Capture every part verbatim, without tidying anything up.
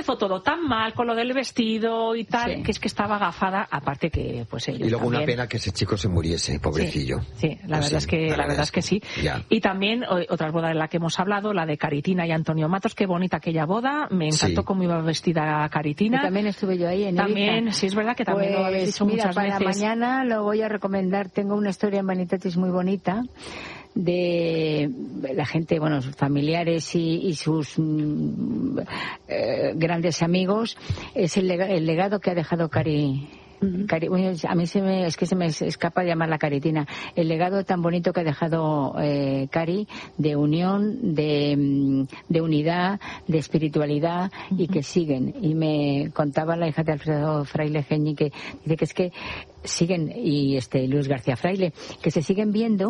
empezó todo tan mal con lo del vestido y tal, sí. que es que estaba agafada, aparte que pues ellos Y luego también... una pena que ese chico se muriese, pobrecillo. Sí, sí la, pues verdad sí, es que, la verdad es que sí. Ya. Y también otra boda de la que hemos hablado, la de Caritina y Antonio Matos, qué bonita aquella boda, me encantó sí. cómo iba vestida Caritina. Y también estuve yo ahí en También, Ibiza. sí, es verdad que también pues, lo habéis dicho mira, muchas para veces. Mañana lo voy a recomendar, tengo una historia en Vanitatis muy bonita de la gente, bueno, sus familiares y, y sus mm, eh, grandes amigos. Es el, lega, el legado que ha dejado Cari. Cari, a mí se me, es que se me escapa llamarla Caritina. El legado tan bonito que ha dejado eh, Cari, de unión, de, de unidad, de espiritualidad, uh-huh. y que siguen. Y me contaba la hija de Alfredo Fraile Geñi que dice que es que siguen, y este Luis García Fraile, que se siguen viendo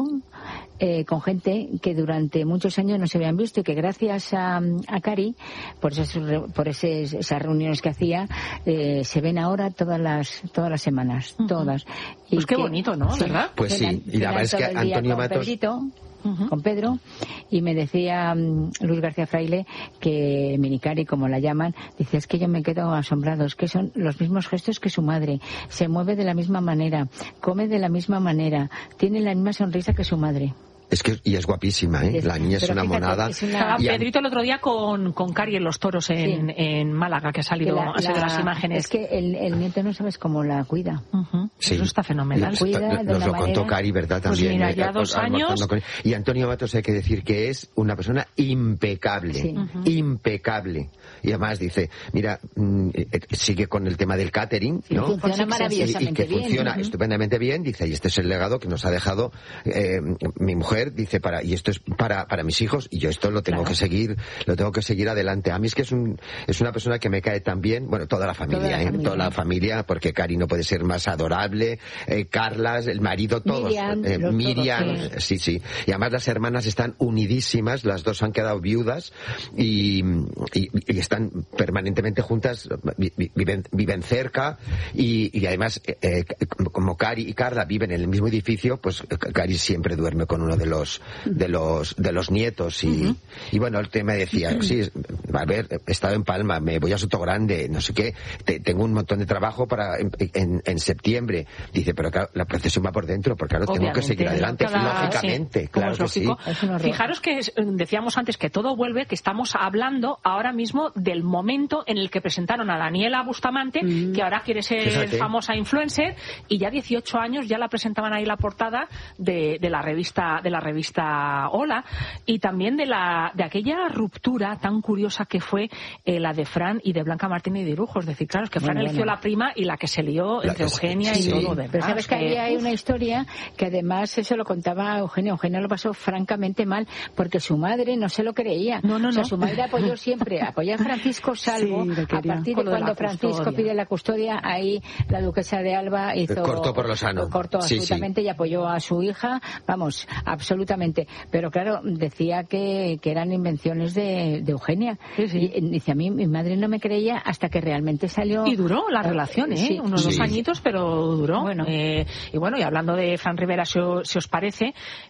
eh, con gente que durante muchos años no se habían visto, y que gracias a, a Cari, por esas, por ese, esas reuniones que hacía, eh, se ven ahora todas las todas las semanas, uh-huh. todas. Y pues qué que, bonito, ¿no? Sí, ¿verdad? Pues sí, y la verdad es que Antonio Matos... Pedrito, Uh-huh. con Pedro, y me decía um, Luis García Fraile que Minicari, como la llaman, dice, es que yo me quedo asombrado, es que son los mismos gestos que su madre, se mueve de la misma manera, come de la misma manera, tiene la misma sonrisa que su madre. Es que, y es guapísima, ¿eh? La niña es una fíjate, monada. Es una... Estaba Pedrito el otro día con, con Cari en los toros en, sí. en Málaga, que ha salido, la, ha salido la, las imágenes. Es que el, el nieto no sabes cómo la cuida. Uh-huh. Sí. Eso está fenomenal. Nos, cuida nos lo contó manera... Cari, ¿verdad? También. Pues mira, ya eh, dos años. Con... Y Antonio Matos hay que decir que es una persona impecable. Sí. Uh-huh. Impecable. Y además dice, mira, mmm, eh, sigue con el tema del catering, sí, ¿no? Funciona maravillosamente y, y que bien. funciona uh-huh. estupendamente bien. Dice, y este es el legado que nos ha dejado eh, mi mujer, dice, para y esto es para para mis hijos, y yo esto lo tengo claro. que seguir, lo tengo que seguir adelante. A mí es que es un es una persona que me cae tan bien, bueno, toda la familia, toda la, ¿eh? familia. Toda la familia, porque Cari no puede ser más adorable, eh, Carlas, el marido, todos, Miriam, eh, Miriam todos, sí, sí. Y además las hermanas están unidísimas, las dos han quedado viudas y, y, y están permanentemente juntas, viven, viven cerca y, y además, eh, como Cari y Carla viven en el mismo edificio, pues Cari siempre duerme con uno de los de los de los nietos y, uh-huh. y bueno, él me decía, sí, a ver, he estado en Palma, me voy a Sotogrande, no sé qué, te, tengo un montón de trabajo para en, en, en septiembre. Dice, pero claro, la procesión va por dentro, porque claro, obviamente, tengo que seguir adelante, cada, lógicamente, sí, claro que sí. Fijaros que decíamos antes que todo vuelve, que estamos hablando ahora mismo del momento en el que presentaron a Daniela Bustamante, mm. que ahora quiere ser Fíjate. famosa influencer, y ya dieciocho años ya la presentaban ahí la portada de, de la revista de la revista Hola, y también de la de aquella ruptura tan curiosa que fue eh, la de Fran y de Blanca Martínez y Dirujo. Es decir, claro, es que Fran bueno, eligió bueno. la prima y la que se lió la entre Eugenia se, y sí. todo, ¿verdad? Pero sabes que que, ahí hay una historia que además eso lo contaba Eugenia. Eugenia lo pasó francamente mal porque su madre no se lo creía. No, no, o sea, no. su madre apoyó siempre, apoyó a Francisco salvo sí, a partir de cuando de Francisco pide la custodia, ahí la duquesa de Alba hizo... Cortó por lo sano. Cortó sí, absolutamente sí. y apoyó a su hija, vamos, absolutamente. Pero claro, decía que, que eran invenciones de, de Eugenia. Sí, sí. Y dice, a mí mi madre no me creía hasta que realmente salió... Y duró la relación, ¿eh? Sí, Unos sí. dos añitos, pero duró. Bueno. Eh, y bueno, y hablando de Fran Rivera, si, si os parece,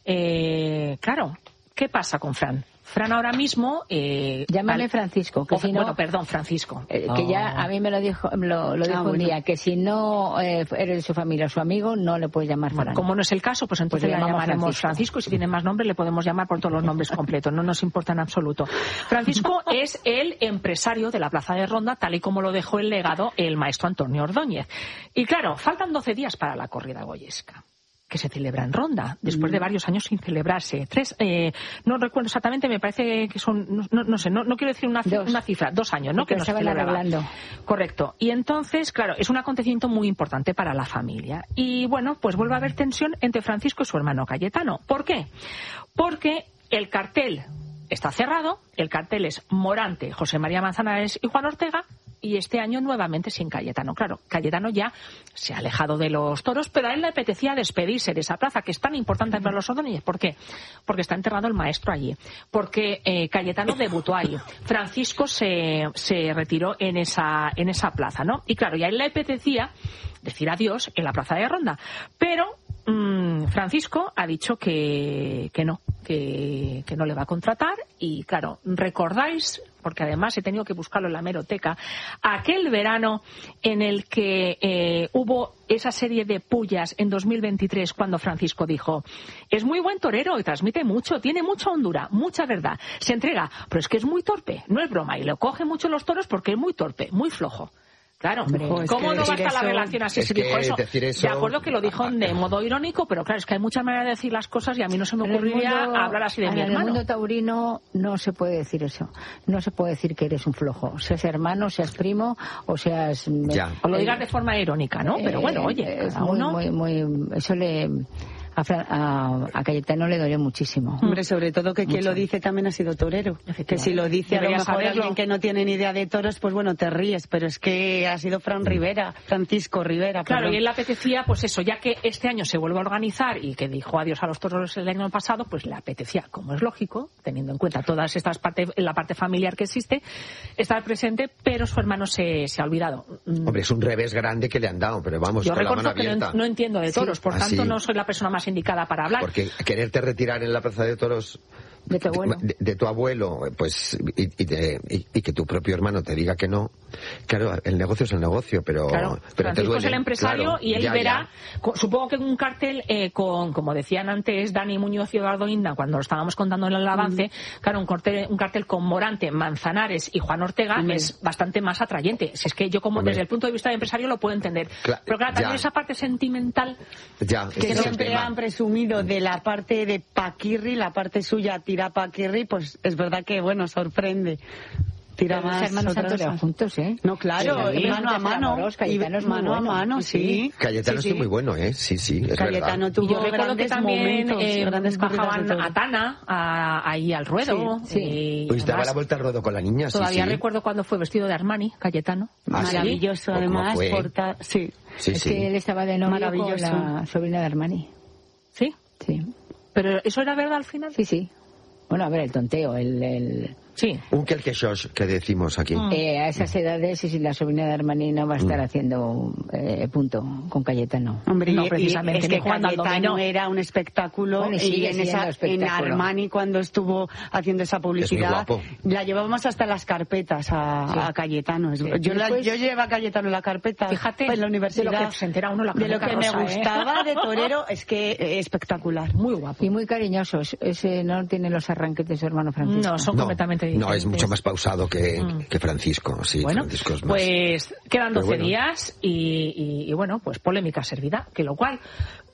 eh, claro, ¿qué pasa con Fran? Fran ahora mismo... Eh, Llámame al... Francisco. Que o, si no, bueno, perdón, Francisco. Eh, que oh. ya a mí me lo dijo lo, lo dijo ah, un bueno. día, que si no eh, eres de su familia o su amigo, no le puedes llamar Fran. Bueno, como no es el caso, pues entonces pues le llamaremos Francisco. Francisco, y si tiene más nombres le podemos llamar por todos los nombres completos, no nos importa en absoluto. Francisco es el empresario de la Plaza de Ronda, tal y como lo dejó el legado el maestro Antonio Ordóñez. Y claro, faltan doce días para la corrida goyesca, que se celebra en Ronda, después de varios años sin celebrarse. Tres, eh, no recuerdo exactamente, me parece que son, no, no, no sé, no, no quiero decir una, una cifra, dos años, ¿no? Porque que no se celebraba. Correcto. Y entonces, claro, es un acontecimiento muy importante para la familia. Y bueno, pues vuelve a haber tensión entre Francisco y su hermano Cayetano. ¿Por qué? Porque el cartel está cerrado, el cartel es Morante, José María Manzanares y Juan Ortega, y este año nuevamente sin Cayetano. Claro, Cayetano ya se ha alejado de los toros, pero a él le apetecía despedirse de esa plaza que es tan importante para los Ordóñez. ¿Por qué? Porque está enterrado el maestro allí. Porque eh, Cayetano debutó ahí. Francisco se, se retiró en esa, en esa plaza, ¿no? Y claro, y a él le apetecía decir adiós en la plaza de Ronda. Pero mmm, Francisco ha dicho que, que no, que, que no le va a contratar. Y claro, recordáis, porque además he tenido que buscarlo en la hemeroteca, aquel verano en el que eh, hubo esa serie de pullas en dos mil veintitrés cuando Francisco dijo: es muy buen torero y transmite mucho, tiene mucha hondura, mucha verdad, se entrega, pero es que es muy torpe, no es broma, y le coge mucho los toros porque es muy torpe, muy flojo. Claro, hombre, ¿cómo no va a estar la relación así? Es se dijo eso. eso. De acuerdo que lo dijo de modo irónico, pero claro, es que hay muchas maneras de decir las cosas y a mí no se me ocurriría hablar así de mi hermano. En el mundo taurino no se puede decir eso. No se puede decir que eres un flojo. Seas hermano, seas primo o seas... Ya. O lo digas de forma irónica, ¿no? Pero bueno, oye, eh, cada uno... Muy, muy, muy, eso le... A, a, a Cayetano le dolió muchísimo. Hombre, sobre todo que quien Mucho. lo dice también ha sido torero. Que si lo dice a lo mejor saberlo. Alguien que no tiene ni idea de toros, pues bueno, te ríes, pero es que ha sido Fran Rivera, Francisco Rivera. Claro, perdón. y él le apetecía, pues eso, ya que este año se vuelve a organizar y que dijo adiós a los toros el año pasado, pues le apetecía, como es lógico, teniendo en cuenta todas estas partes, la parte familiar que existe, estar presente, pero su hermano se, se ha olvidado. Hombre, es un revés grande que le han dado, pero vamos, Yo con la mano reconozco que abierta. no, no entiendo de toros, Sí. por Ah, tanto sí. no soy la persona más indicada para hablar. Porque quererte retirar en la plaza de toros de tu abuelo, de, de tu abuelo pues y, y, de, y, y que tu propio hermano te diga que no, claro, el negocio es el negocio, pero, claro, pero te Francisco duele, es el empresario, claro, y él ya, verá, ya. Con, supongo que un cartel eh, con, como decían antes Dani Muñoz y Eduardo Inda cuando lo estábamos contando en el avance, mm. claro, un cartel, un cartel con Morante, Manzanares y Juan Ortega mm. es bastante más atrayente. Si es que yo como Hombre. desde el punto de vista de empresario lo puedo entender. Cla pero claro, también ya. esa parte sentimental ya, que siempre han presumido de la parte de Paquirri, la parte suya tira Paquirri, pues es verdad que, bueno, sorprende. Tira Pero más. Los hermanos han toreado juntos, ¿eh? No, claro, sí, y mano a mano. Y mano bueno. a mano, sí. Cayetano sí, sí. es muy bueno, ¿eh? Sí, sí, es Cayetano verdad. tuvo y yo recuerdo que también momentos, eh, grandes bajaban a Tana, a, ahí al ruedo. Sí, sí. Y pues daba además, la vuelta al ruedo con la niña, sí, todavía sí. recuerdo cuando fue vestido de Armani, Cayetano. Ah, maravilloso, ¿sí? además. Porta... Sí. Sí, es sí. que él estaba de novio con la sobrina de Armani. ¿Sí? Sí. ¿Pero eso era verdad al final? Sí, sí. Bueno, a ver, el tonteo, el... el... Sí. Un quelquechosh que decimos aquí. Mm. Eh, a esas edades, y si la sobrina de Armani no va a estar mm. haciendo eh, punto con Cayetano. Hombre, no, precisamente. Es que Cayetano era un espectáculo, bueno, y, y en, esa, en Armani, cuando estuvo haciendo esa publicidad, la llevábamos hasta las carpetas a, sí. a Cayetano. Sí. Yo, la, yo llevo a Cayetano en la carpeta. Fíjate, en la universidad. De lo que se entera uno la De lo que rosa, me gustaba ¿eh? de torero, es que eh, espectacular. Muy guapo. Y muy cariñosos. Ese no tiene los arranques de su hermano Francisco. No, son no, completamente diferentes. No, es mucho más pausado que, mm. que Francisco. Sí, bueno, Francisco es más. Pues quedan doce bueno. días y, y, y bueno, pues polémica servida, que lo cual...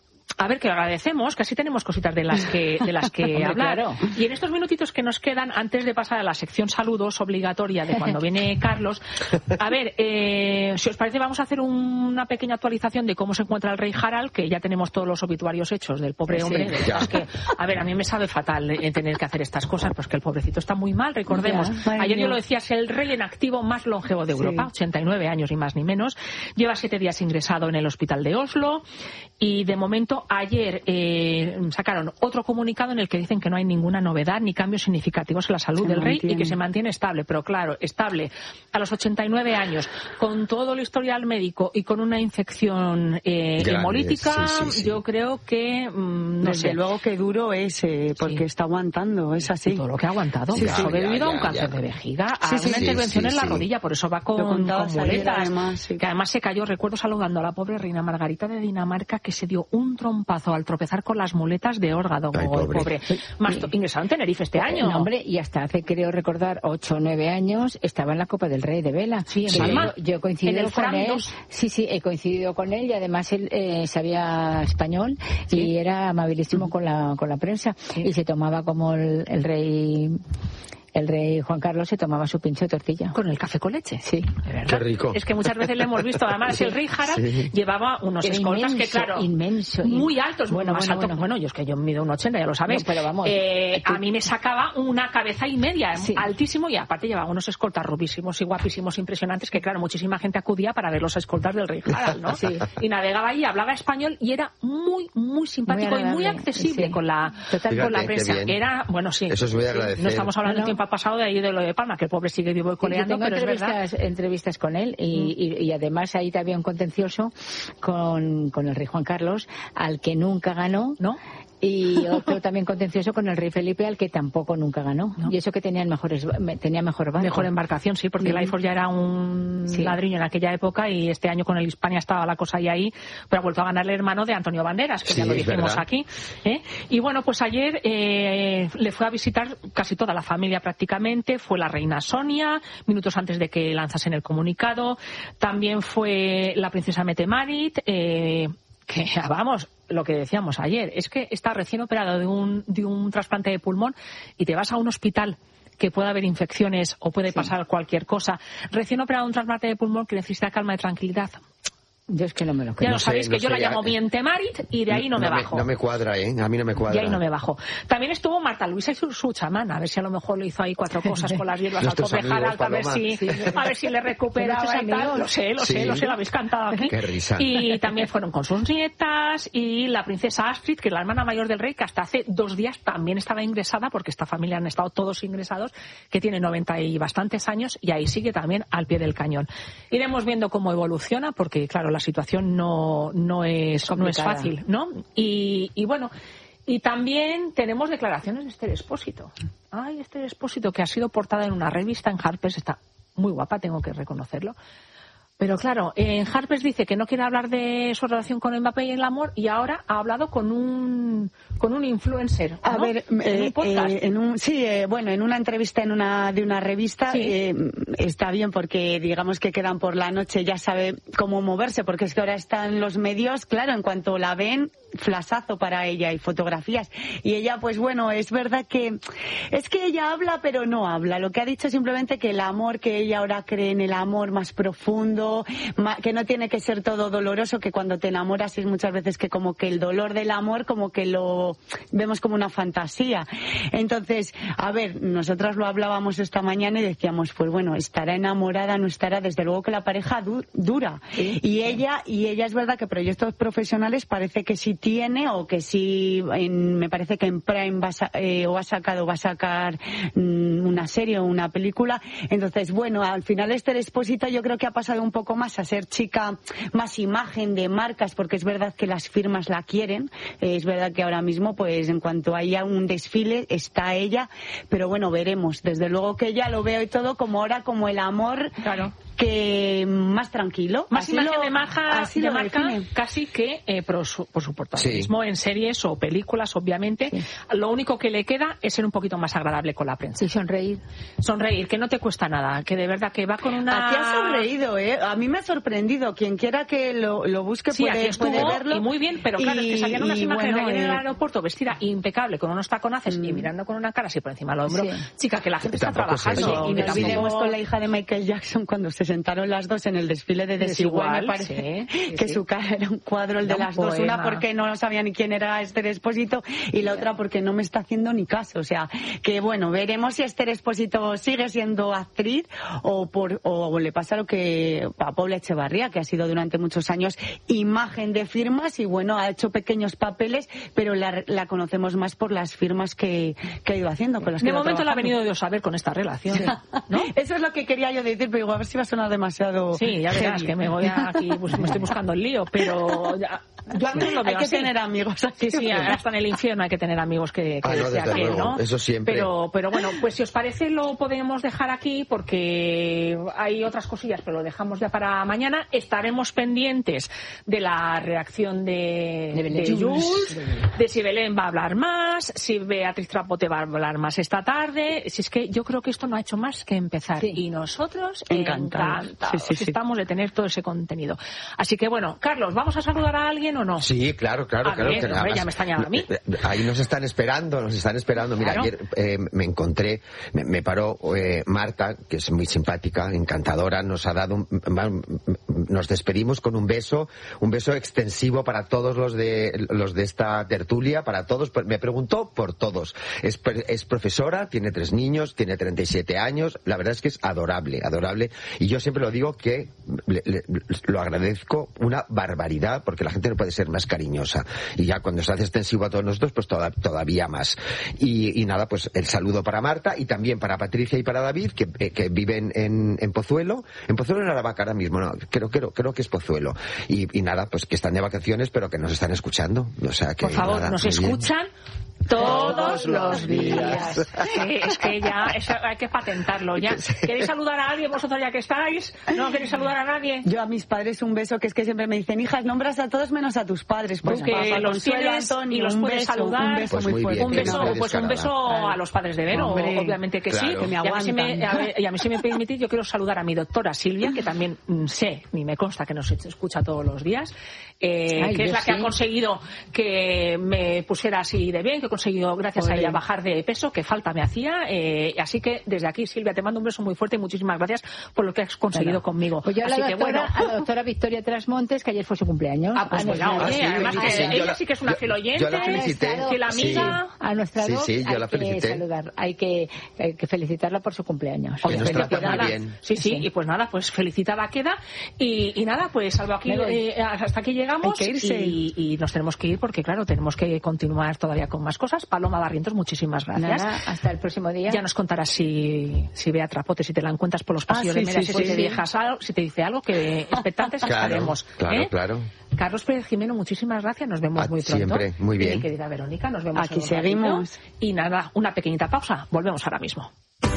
A ver, que lo agradecemos, que así tenemos cositas de las que, de las que Hombre, hablar. Claro. Y en estos minutitos que nos quedan, antes de pasar a la sección saludos obligatoria de cuando viene Carlos, a ver, eh, si os parece, vamos a hacer un, una pequeña actualización de cómo se encuentra el rey Harald, que ya tenemos todos los obituarios hechos del pobre sí, hombre. De ya. que, a ver, a mí me sabe fatal eh, tener que hacer estas cosas, pues que el pobrecito está muy mal, recordemos. Ya, Ayer yo lo decía, es el rey en activo más longevo de Europa, sí. ochenta y nueve años y más ni menos. Lleva siete días ingresado en el hospital de Oslo y de momento ayer... Eh, Eh, sacaron otro comunicado en el que dicen que no hay ninguna novedad ni cambios significativos en la salud se del mantiene. rey y que se mantiene estable, pero claro, estable a los ochenta y nueve años, con todo el historial médico y con una infección eh, Grande, hemolítica, sí, sí, sí. yo creo que mmm, no desde sé. luego que duro es, eh, porque sí. está aguantando, es así. Y todo lo que ha aguantado, sí, ha sí, sobrevivido ya, a un ya, cáncer ya. de vejiga, a sí, sí, una sí, intervención sí, en la sí. rodilla, por eso va con, con muletas, además, sí. que además se cayó, recuerdo saludando a la pobre reina Margarita de Dinamarca, que se dio un trompazo al tropezar con las muletas de órgano. Ay, pobre. pobre. Más sí. ingresado en Tenerife este año. No, hombre, y hasta hace, creo recordar, ocho o nueve años, estaba en la Copa del Rey de Vela. Sí, en sí. Palma. Yo, yo he coincidido en el con él. dos. Sí, sí, he coincidido con él y además él eh, sabía español ¿sí? y era amabilísimo uh-huh. con la con la prensa sí. y se tomaba como el, el rey... El rey Juan Carlos se tomaba su pincho de tortilla. ¿Con el café con leche? Sí. ¿De verdad? Qué rico. Es que muchas veces le hemos visto. Además, sí. el rey Harald sí. llevaba unos Era escoltas inmenso, que, claro, inmenso, muy altos. Bueno, más bueno, alto. bueno. bueno, yo es que yo mido un ochenta, ya lo sabéis. No, pero vamos. Eh, a mí me sacaba una cabeza y media, sí. altísimo, y aparte llevaba unos escoltas rubísimos y guapísimos, impresionantes, que, claro, muchísima gente acudía para ver los escoltas del rey Harald, ¿no? Sí. Y navegaba ahí, hablaba español y era muy, muy simpático muy y muy accesible sí. con, la, Total, con la Fíjate, prensa. Era, bueno, sí. Eso os voy a agradecer. No estamos hablando no, no. de tiempo Trump ha pasado de ahí de lo de Palma, que el pobre sigue vivo y coleando, sí, pero entrevistas, es verdad. entrevistas con él y, mm. y, y además ahí había un contencioso con, con el rey Juan Carlos, al que nunca ganó, ¿no? Y otro también contencioso con el rey Felipe, al que tampoco nunca ganó. ¿No? Y eso que tenían mejores, tenía mejor barco. Mejor embarcación, sí, porque mm. el iForce ya era un sí. ladrillo en aquella época y este año con el Hispania estaba la cosa ahí ahí, pero ha vuelto a ganar el hermano de Antonio Banderas, que sí, ya lo dijimos aquí. ¿eh? Y bueno, pues ayer eh, le fue a visitar casi toda la familia prácticamente, fue la reina Sonia, minutos antes de que lanzasen el comunicado, también fue la princesa Mette-Marit, eh, que vamos, lo que decíamos ayer, es que está recién operado de un, de un trasplante de pulmón y te vas a un hospital que puede haber infecciones o puede sí. pasar cualquier cosa. Recién operado de un trasplante de pulmón que necesita calma y tranquilidad. Yo es que no me lo creo. Ya lo no sabéis sé, que no yo sé, la llamo Mette-Marit y de ahí no, no me me bajo. No me cuadra, ¿eh? A mí no me cuadra. Y ahí no me bajo. También estuvo Marta Luisa y su, su chamán, a ver si a lo mejor le hizo ahí cuatro cosas con las hierbas al pobre Harald, a ver si, sí. a ver si le recuperaba y tal. Lo sé, lo sí. sé, lo sé, lo habéis cantado aquí. Qué risa. Y también fueron con sus nietas y la princesa Astrid, que es la hermana mayor del rey, que hasta hace dos días también estaba ingresada, porque esta familia han estado todos ingresados, que tiene noventa y bastantes años y ahí sigue también al pie del cañón. Iremos viendo cómo evoluciona, porque claro, la situación no no es Complicada. no es fácil, ¿no? Y, y bueno, y también tenemos declaraciones de Esther Expósito. Ay, Esther Expósito, que ha sido portada en una revista en Harper's, está muy guapa, tengo que reconocerlo. Pero claro, en Harper's dice que no quiere hablar de su relación con Mbappé y el amor, y ahora ha hablado con un con un influencer, ¿no? A ver, en eh, un podcast. Eh, en un, sí, eh, bueno, en una entrevista en una de una revista sí. eh, está bien porque digamos que quedan por la noche, ya sabe cómo moverse, porque es que ahora están los medios, claro, en cuanto la ven, flasazo para ella y fotografías. Y ella, pues bueno, es verdad que es que ella habla pero no habla. Lo que ha dicho es simplemente que el amor, que ella ahora cree en el amor más profundo, que no tiene que ser todo doloroso, que cuando te enamoras es muchas veces que como que el dolor del amor como que lo vemos como una fantasía. Entonces, a ver, nosotras lo hablábamos esta mañana y decíamos, pues bueno, estará enamorada, no estará, desde luego que la pareja du dura. Sí, y sí. ella y ella es verdad que proyectos profesionales parece que sí tiene, o que sí, en, me parece que en Prime va a, eh, o ha sacado, va a sacar mm, una serie o una película. Entonces, bueno, al final Esther Expósito yo creo que ha pasado un poco más a ser chica, más imagen de marcas, porque es verdad que las firmas la quieren. Eh, es verdad que ahora mismo, pues en cuanto haya un desfile, está ella, pero bueno, veremos. Desde luego que ya lo veo y todo como ahora, como el amor, claro, que más tranquilo. Más así imagen lo, de, maja, así de marca, casi que eh, por, su, por su protagonismo sí. en series o películas, obviamente. Sí. Lo único que le queda es ser un poquito más agradable con la prensa. Y sonreír. Sonreír, que no te cuesta nada, que de verdad que va con una... Aquí ha sonreído, ¿eh? A mí me ha sorprendido. Quien quiera que lo, lo busque sí, puede, estuvo, puede verlo. Y muy bien, pero claro, y, es que salían unas imágenes bueno, de ayer en el eh... aeropuerto vestida impecable, con unos taconaces mm. y mirando con una cara así por encima del hombro. Sí. Chica, que la gente está trabajando. Oye, y nos olvidemos con la hija de Michael Jackson cuando se sentaron las dos en el desfile de Desigual, me parece sí, sí, que sí. su cara era un cuadro, el de las dos. Poema. Una porque no sabía ni quién era Esther Expósito y la otra porque no me está haciendo ni caso. O sea, que bueno, veremos si Esther Expósito sigue siendo actriz o por o le pasa lo que a Paula Echevarría, que ha sido durante muchos años imagen de firmas y bueno, ha hecho pequeños papeles, pero la, la conocemos más por las firmas que, que ha ido haciendo. Con las de que momento la ha venido Dios a ver con esta relación. Sí. ¿No? Eso es lo que quería yo decir, pero igual a ver si va a sonar demasiado... Sí, ya verás que me voy a aquí, pues me estoy buscando el lío, pero ya, yo a mí no lo veo hay que así. Tener amigos así. Sí, sí, hasta en el infierno hay que tener amigos que, que ah, no, desde aquel, luego. ¿no? Eso siempre. Pero, pero bueno, pues si os parece lo podemos dejar aquí porque hay otras cosillas, pero lo dejamos ya para mañana. Estaremos pendientes de la reacción de, de, de Jules, de si Belén va a hablar más, si Beatriz Trapote va a hablar más esta tarde. Si es que yo creo que esto no ha hecho más que empezar. Sí. Y nosotros encantados, encantados sí, sí, sí. estamos de tener todo ese contenido. Así que bueno, Carlos, ¿vamos a saludar a alguien o no? Sí, claro, claro. A claro ver, que hombre, además, ya me extrañaba a mí. Ahí nos están esperando, nos están esperando. Mira, claro. ayer eh, me encontré, me, me paró eh, Marta, que es muy simpática, encantadora, nos ha dado, un, nos despedimos con un beso, un beso extensivo para todos los de los de esta tertulia, para todos. Me preguntó por todos. Es, es profesora, tiene tres niños, tiene treinta y siete años. La verdad es que es adorable, adorable. Y yo siempre lo digo que le, le, lo agradezco una barbaridad, porque la gente no puede puede ser más cariñosa. Y ya cuando se hace extensivo a todos nosotros, pues toda, todavía más. Y, y nada, pues el saludo para Marta y también para Patricia y para David, que, que viven en, en Pozuelo. En Pozuelo, en Aravaca ahora mismo, no, creo, creo, creo que es Pozuelo. Y, y nada, pues que están de vacaciones, pero que nos están escuchando. O sea que, por favor, nada, nos escuchan todos los días. Sí, es que ya eso hay que patentarlo. Ya. ¿Queréis saludar a alguien vosotros ya que estáis? ¿No queréis saludar a nadie? Yo a mis padres un beso, que es que siempre me dicen, hijas, nombras a todos menos a tus padres. Pues que papá, los tienes Antonio, y los un puedes beso, saludar. Un beso pues muy, muy fuerte. bien, un beso, no pues un beso claro. a los padres de Vero, Hombre, obviamente que claro. sí. Que me y, a mí si me, a, ver, y a mí si me permitís, yo quiero saludar a mi doctora Silvia, que también mm, sé, ni me consta que nos escucha todos los días, eh, Ay, que es la sí. que ha conseguido que me pusiera así de bien, que he conseguido, gracias Oye. a ella, bajar de peso, que falta me hacía. Eh, así que desde aquí, Silvia, te mando un beso muy fuerte y muchísimas gracias por lo que has conseguido bueno. conmigo. Pues yo a la, así doctora, que, bueno. a la doctora Victoria Trasmontes, que ayer fue su cumpleaños. Ah, pues bueno, ah, sí, además que sí, ella la, sí que es una fiel oyente, yo la felicité. que la amiga. Sí. A nuestra sí, doc sí, yo hay la que felicité. saludar, hay que, hay que felicitarla por su cumpleaños. Que nos trata muy bien. Sí, sí, sí, y pues nada, pues felicitada queda. Y, y nada, pues salvo aquí, eh, hasta aquí llegamos. Hay que irse. Y, y nos tenemos que ir porque, claro, tenemos que continuar todavía con más cosas. Paloma Barrientos, muchísimas gracias. Nada, hasta el próximo día. Ya nos contarás si, si Bea Trapote, si te la encuentras por los pasillos ah, sí, de Mera, sí, si, sí, te sí. Dejas algo, si te dice algo, que expectantes claro, estaremos. Claro, ¿eh? claro. Carlos Pérez Jimeno, muchísimas gracias. Nos vemos ah, muy pronto. Siempre, muy bien. Y mi querida Verónica, nos vemos aquí seguimos. Ratito. Y nada, una pequeñita pausa. Volvemos ahora mismo.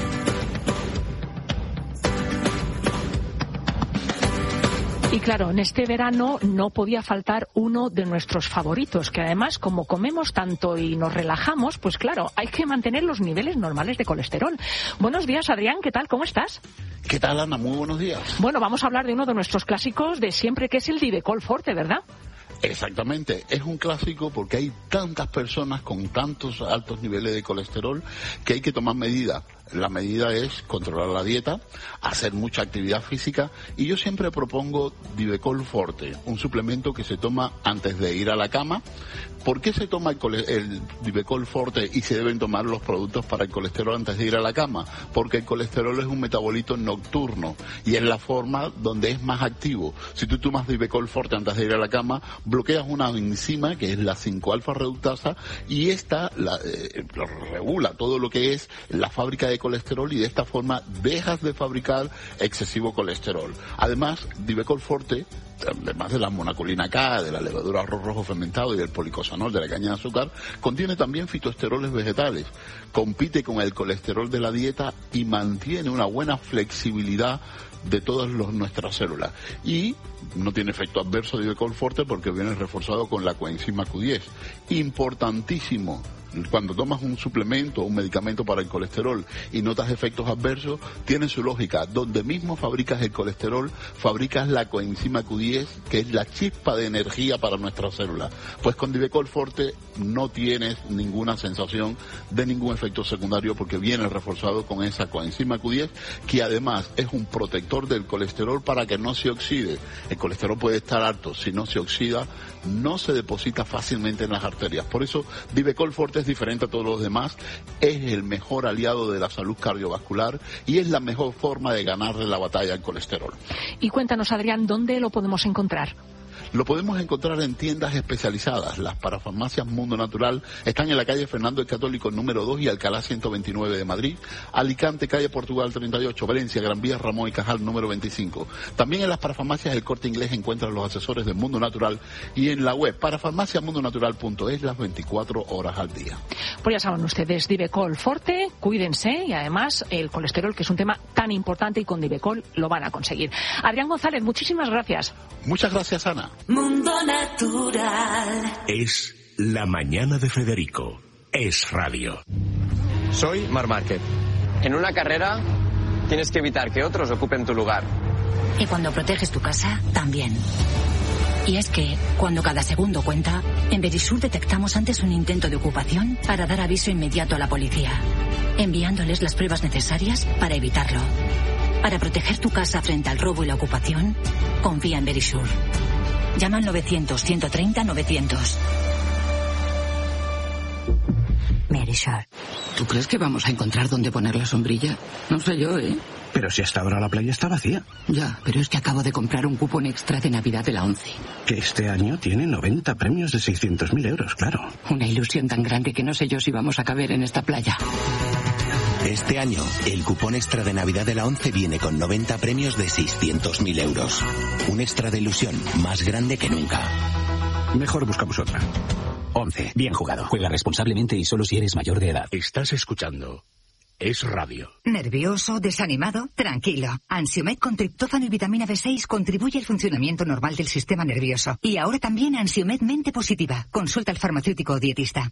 Y claro, en este verano no podía faltar uno de nuestros favoritos, que además, como comemos tanto y nos relajamos, pues claro, hay que mantener los niveles normales de colesterol. Buenos días, Adrián, ¿qué tal? ¿Cómo estás? ¿Qué tal, Ana? Muy buenos días. Bueno, vamos a hablar de uno de nuestros clásicos de siempre, que es el Divecol Forte, ¿verdad? Exactamente, es un clásico porque hay tantas personas con tantos altos niveles de colesterol que hay que tomar medidas. La medida es controlar la dieta, hacer mucha actividad física y yo siempre propongo Divecol Forte, un suplemento que se toma antes de ir a la cama. ¿Por qué se toma el, el Divecol Forte y se deben tomar los productos para el colesterol antes de ir a la cama? Porque el colesterol es un metabolito nocturno y es la forma donde es más activo. Si tú tomas Divecol Forte antes de ir a la cama, bloqueas una enzima que es la cinco alfa reductasa y esta la, eh, regula todo lo que es la fábrica de colesterol y de esta forma dejas de fabricar excesivo colesterol. Además, Divecol Forte, además de la monacolina K, de la levadura arroz rojo fermentado y del policosanol de la caña de azúcar, contiene también fitoesteroles vegetales, compite con el colesterol de la dieta y mantiene una buena flexibilidad de todas los, nuestras células. Y no tiene efecto adverso Divecol Forte porque viene reforzado con la coenzima Q diez. Importantísimo. Cuando tomas un suplemento o un medicamento para el colesterol y notas efectos adversos, tiene su lógica. Donde mismo fabricas el colesterol, fabricas la coenzima Q diez, que es la chispa de energía para nuestras células. Pues con Divecol Forte no tienes ninguna sensación de ningún efecto secundario porque viene reforzado con esa coenzima Q diez, que además es un protector del colesterol para que no se oxide. El colesterol puede estar alto, si no se oxida, no se deposita fácilmente en las arterias. Por eso Divecol Forte es diferente a todos los demás, es el mejor aliado de la salud cardiovascular y es la mejor forma de ganarle la batalla al colesterol. Y cuéntanos, Adrián, ¿dónde lo podemos encontrar? Lo podemos encontrar en tiendas especializadas. Las parafarmacias Mundo Natural están en la calle Fernando el Católico número dos y Alcalá ciento veintinueve de Madrid, Alicante, calle Portugal treinta y ocho, Valencia, Gran Vía, Ramón y Cajal número veinticinco. También en las parafarmacias El Corte Inglés encuentran los asesores de Mundo Natural y en la web parafarmacia mundo natural punto es las veinticuatro horas al día. Pues ya saben ustedes, Divecol Forte, cuídense y además el colesterol, que es un tema tan importante, y con Divecol lo van a conseguir. Adrián González, muchísimas gracias. Muchas gracias, Ana. Mundo Natural. Es la mañana de Federico. Es radio. Soy Marc Márquez. En una carrera tienes que evitar que otros ocupen tu lugar. Y cuando proteges tu casa, también. Y es que, cuando cada segundo cuenta, en Verisur detectamos antes un intento de ocupación para dar aviso inmediato a la policía, enviándoles las pruebas necesarias para evitarlo. Para proteger tu casa frente al robo y la ocupación, confía en Verisur. Llama al novecientos, ciento treinta, novecientos. Verisur. ¿Tú crees que vamos a encontrar dónde poner la sombrilla? No sé yo, ¿eh? Pero si hasta ahora la playa está vacía. Ya, pero es que acabo de comprar un cupón extra de Navidad de la ONCE. Que este año tiene noventa premios de seiscientos mil euros, claro. Una ilusión tan grande que no sé yo si vamos a caber en esta playa. Este año, el cupón extra de Navidad de la ONCE viene con noventa premios de seiscientos mil euros. Un extra de ilusión más grande que nunca. Mejor buscamos otra. ONCE. Bien jugado. Juega responsablemente y solo si eres mayor de edad. Estás escuchando Es Radio. ¿Nervioso? ¿Desanimado? Tranquilo. Ansiomed con triptófano y vitamina B seis contribuye al funcionamiento normal del sistema nervioso. Y ahora también Ansiomed Mente Positiva. Consulta al farmacéutico o dietista.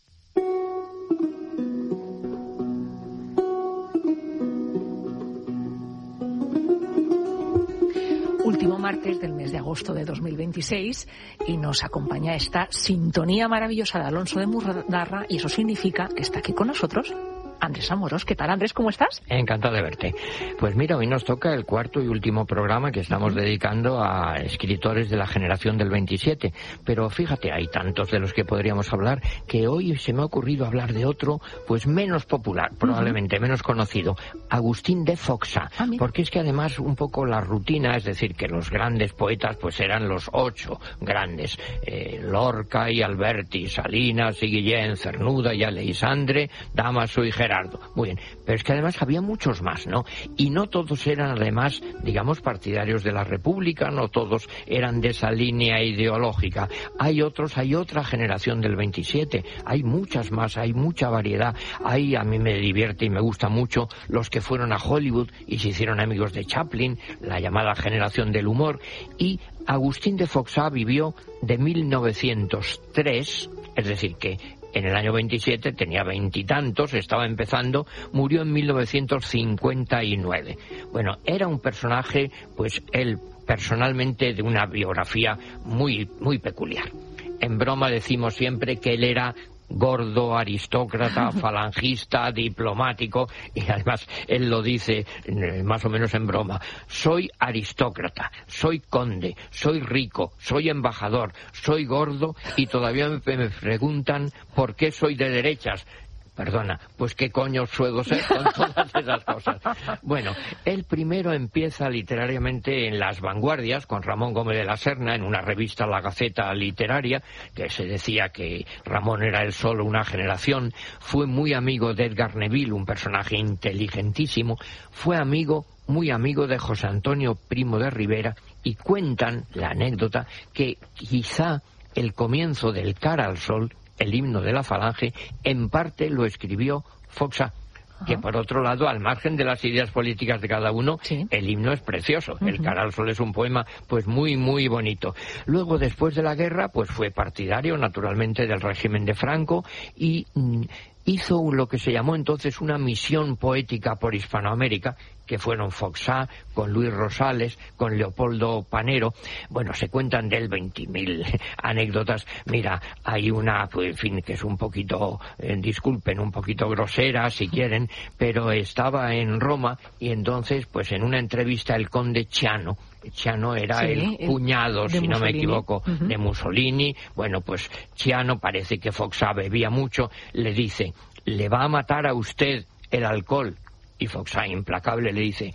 Último martes del mes de agosto de dos mil veintiséis y nos acompaña esta sintonía maravillosa de Alonso de Mundarra y eso significa que está aquí con nosotros Andrés Amorós. ¿Qué tal, Andrés? ¿Cómo estás? Encantado de verte. Pues mira, hoy nos toca el cuarto y último programa que estamos dedicando a escritores de la generación del veintisiete. Pero fíjate, hay tantos de los que podríamos hablar que hoy se me ha ocurrido hablar de otro, pues menos popular, probablemente, uh-huh. menos conocido, Agustín de Foxá. Ah, porque es que además un poco la rutina, es decir, que los grandes poetas pues eran los ocho grandes, eh, Lorca y Alberti, Salinas y Guillén, Cernuda y Aleixandre, Damaso y Gerardo. Muy bien, pero es que además había muchos más, ¿no? Y no todos eran además, digamos, partidarios de la República, no todos eran de esa línea ideológica. Hay otros, hay otra generación del veintisiete, hay muchas más, hay mucha variedad. Hay, a mí me divierte y me gusta mucho, los que fueron a Hollywood y se hicieron amigos de Chaplin, la llamada generación del humor. Y Agustín de Foxá vivió de mil novecientos tres, es decir, que en el año veintisiete tenía veintitantos, estaba empezando, murió en mil novecientos cincuenta y nueve. Bueno, era un personaje, pues él personalmente, de una biografía muy, muy peculiar. En broma decimos siempre que él era gordo, aristócrata, falangista, diplomático, y además él lo dice más o menos en broma: soy aristócrata, soy conde, soy rico, soy embajador, soy gordo y todavía me, me preguntan por qué soy de derechas. Perdona, pues qué coño suelo ser con todas esas cosas. Bueno, él primero empieza literariamente en las vanguardias con Ramón Gómez de la Serna, en una revista, La Gaceta Literaria, que se decía que Ramón era él solo una generación. Fue muy amigo de Edgar Neville, un personaje inteligentísimo. Fue amigo, muy amigo de José Antonio Primo de Rivera, y cuentan la anécdota que quizá el comienzo del Cara al Sol, el himno de la Falange, en parte lo escribió Foxá, que por otro lado, al margen de las ideas políticas de cada uno, sí. el himno es precioso. Uh-huh. El Cara al Sol es un poema pues muy, muy bonito. Luego, después de la guerra, pues fue partidario, naturalmente, del régimen de Franco y mm, hizo lo que se llamó entonces una misión poética por Hispanoamérica, que fueron Foxá, con Luis Rosales, con Leopoldo Panero. Bueno, se cuentan de él veinte mil anécdotas. Mira, hay una, pues, en fin, que es un poquito, eh, disculpen, un poquito grosera, si quieren, pero estaba en Roma y entonces, pues en una entrevista, el conde Ciano, Ciano era sí, el cuñado, si Mussolini. No me equivoco, uh-huh. de Mussolini. Bueno, pues Ciano, parece que Foxá bebía mucho, le dice: le va a matar a usted el alcohol. Y Foxá, implacable, le dice: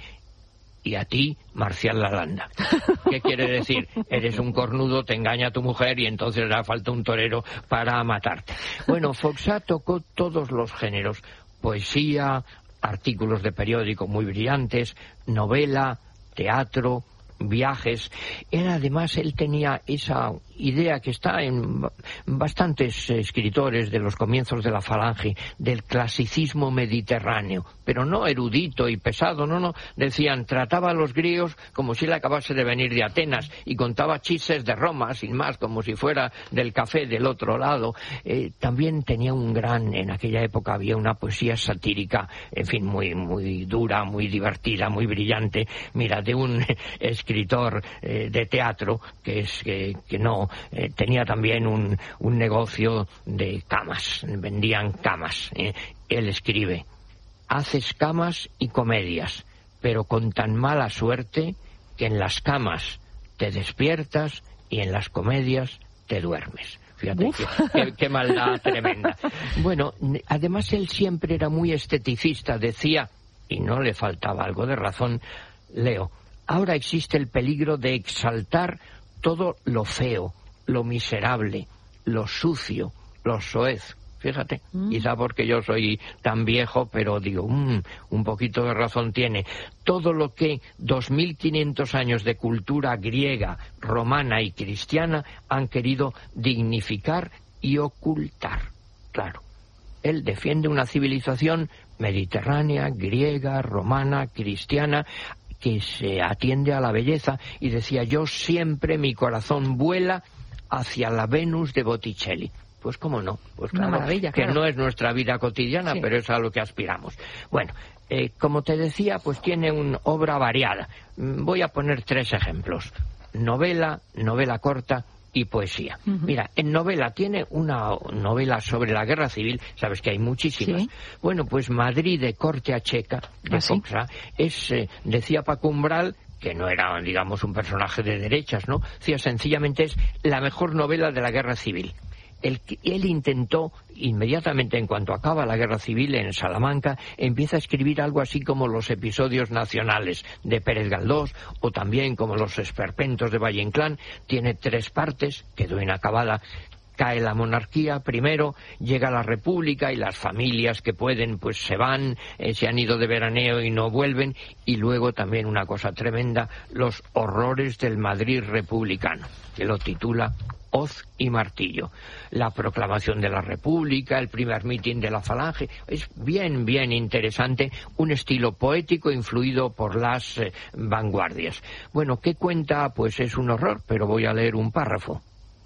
y a ti, Marcial Lalanda. ¿Qué quiere decir? Eres un cornudo, te engaña tu mujer y entonces le hará falta un torero para matarte. Bueno, Foxá tocó todos los géneros: poesía, artículos de periódico muy brillantes, novela, teatro, viajes. Era, además, él tenía esa idea que está en bastantes escritores de los comienzos de la Falange, del clasicismo mediterráneo, pero no erudito y pesado, no, no, decían, trataba a los griegos como si él acabase de venir de Atenas y contaba chistes de Roma, sin más, como si fuera del café del otro lado. Eh, también tenía un gran, en aquella época había una poesía satírica, en fin, muy, muy dura, muy divertida, muy brillante. Mira, de un escritor eh, de teatro que es que, que no Eh, tenía también un, un negocio de camas, vendían camas. Eh. Él escribe: haces camas y comedias, pero con tan mala suerte que en las camas te despiertas y en las comedias te duermes. Fíjate, qué, qué, qué maldad tremenda. Bueno, además él siempre era muy esteticista, decía y no le faltaba algo de razón, leo: ahora existe el peligro de exaltar todo lo feo, lo miserable, lo sucio, lo soez. Fíjate, mm. quizá porque yo soy tan viejo, pero digo, mmm, un poquito de razón tiene. Todo lo que dos mil quinientos años de cultura griega, romana y cristiana han querido dignificar y ocultar. Claro, él defiende una civilización mediterránea, griega, romana, cristiana, que se atiende a la belleza, y decía: yo siempre mi corazón vuela hacia la Venus de Botticelli. Pues cómo no, pues claro, una maravilla, que claro. no es nuestra vida cotidiana, sí. pero es a lo que aspiramos. Bueno, eh, como te decía, pues tiene una obra variada. Voy a poner tres ejemplos: novela, novela corta y poesía. Uh-huh. Mira, en novela tiene una novela sobre la guerra civil, sabes que hay muchísimas. ¿Sí? Bueno, pues Madrid de corte a Checa, de ¿Ah, Foxa, sí? es, eh, decía Paco Umbral, que no era, digamos, un personaje de derechas, ¿no? Decía, sencillamente es la mejor novela de la guerra civil. Él, él intentó, inmediatamente en cuanto acaba la guerra civil en Salamanca, empieza a escribir algo así como los episodios nacionales de Pérez Galdós, o también como los esperpentos de Valle Inclán. Tiene tres partes, quedó inacabada. Cae la monarquía primero, llega la república y las familias que pueden pues se van, eh, se han ido de veraneo y no vuelven, y luego también una cosa tremenda, los horrores del Madrid republicano, que lo titula Hoz y Martillo. La proclamación de la República, el primer mitin de la Falange, es bien, bien interesante, un estilo poético influido por las eh, vanguardias. Bueno, ¿qué cuenta? Pues es un horror, pero voy a leer un párrafo.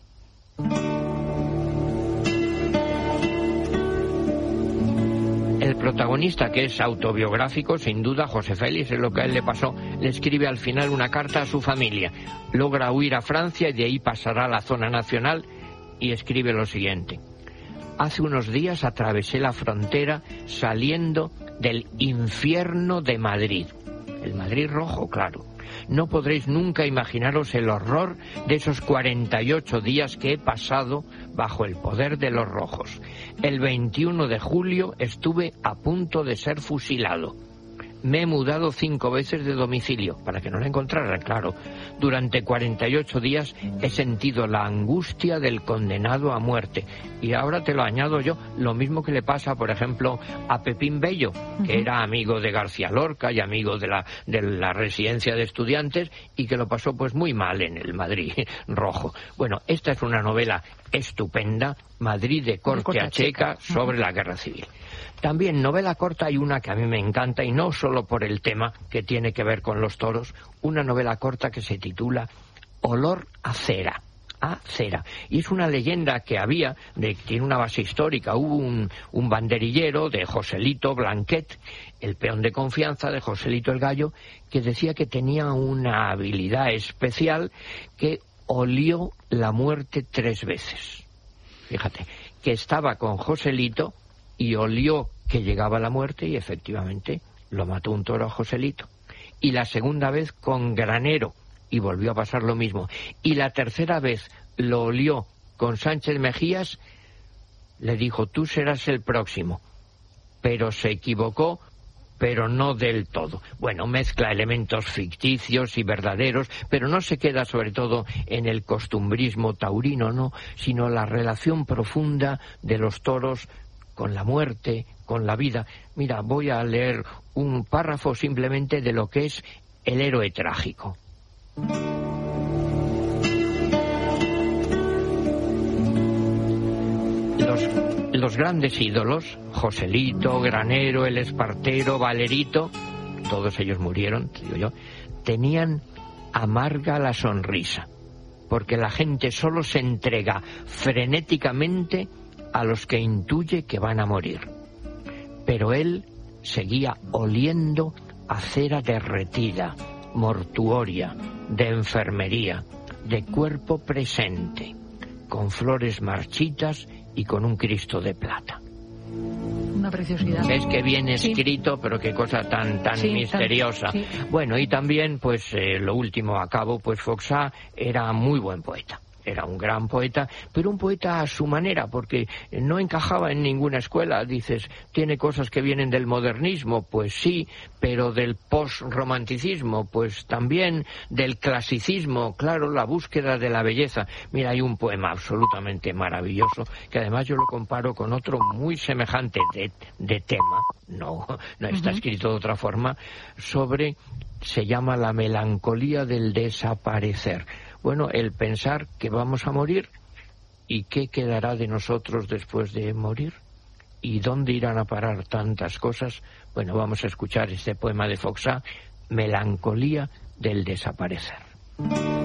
El protagonista, que es autobiográfico, sin duda, José Félix, es lo que a él le pasó, le escribe al final una carta a su familia. Logra huir a Francia y de ahí pasará a la zona nacional y escribe lo siguiente: hace unos días atravesé la frontera saliendo del infierno de Madrid. El Madrid rojo, claro. No podréis nunca imaginaros el horror de esos cuarenta y ocho días que he pasado bajo el poder de los rojos. El veintiuno de julio estuve a punto de ser fusilado. Me he mudado cinco veces de domicilio, para que no la encontraran, claro. Durante cuarenta y ocho días he sentido la angustia del condenado a muerte. Y ahora te lo añado yo, lo mismo que le pasa, por ejemplo, a Pepín Bello, que uh-huh. era amigo de García Lorca y amigo de la, de la residencia de estudiantes, y que lo pasó pues muy mal en el Madrid rojo. Bueno, esta es una novela estupenda, Madrid de corte a Checa, sobre uh-huh. la guerra civil. También novela corta hay una que a mí me encanta, y no solo por el tema que tiene que ver con los toros, una novela corta que se titula Olor a cera. A cera. Y es una leyenda que había, de, tiene una base histórica. Hubo un, un banderillero de Joselito Blanquet, el peón de confianza de Joselito el Gallo, que decía que tenía una habilidad especial, que olió la muerte tres veces. Fíjate, que estaba con Joselito y olió que llegaba la muerte y efectivamente lo mató un toro a Joselito. Y la segunda vez con Granero y volvió a pasar lo mismo. Y la tercera vez lo olió con Sánchez Mejías, le dijo: tú serás el próximo. Pero se equivocó, pero no del todo. Bueno, mezcla elementos ficticios y verdaderos, pero no se queda sobre todo en el costumbrismo taurino, no, sino la relación profunda de los toros con la muerte, con la vida. Mira, voy a leer un párrafo simplemente de lo que es el héroe trágico. Los, los grandes ídolos, Joselito, Granero, el Espartero, Valerito, todos ellos murieron, te digo yo, tenían amarga la sonrisa, porque la gente solo se entrega frenéticamente a los que intuye que van a morir. Pero él seguía oliendo a cera derretida, mortuoria, de enfermería, de cuerpo presente, con flores marchitas y con un Cristo de plata. Una preciosidad. Es que bien escrito, sí. Pero qué cosa tan tan sí, misteriosa. Tan, sí. Bueno, y también, pues, eh, lo último a cabo, pues Foxá era muy buen poeta. era un gran poeta, pero un poeta a su manera, porque no encajaba en ninguna escuela. Dices, tiene cosas que vienen del modernismo, pues sí, pero del post-romanticismo, pues también, del clasicismo, claro, la búsqueda de la belleza. Mira, hay un poema absolutamente maravilloso, que además yo lo comparo con otro muy semejante de, de tema, no, no está uh-huh. escrito de otra forma, sobre, se llama La melancolía del desaparecer. Bueno, el pensar que vamos a morir y qué quedará de nosotros después de morir y dónde irán a parar tantas cosas. Bueno, vamos a escuchar este poema de Foxá, Melancolía del desaparecer.